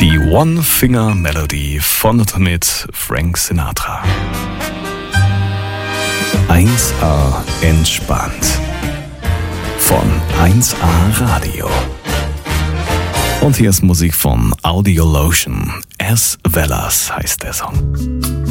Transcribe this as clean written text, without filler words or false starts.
Die One Finger Melody von und mit Frank Sinatra. 1A entspannt von 1A Radio. Und hier ist Musik von Audiolotion. S. Velas heißt der Song.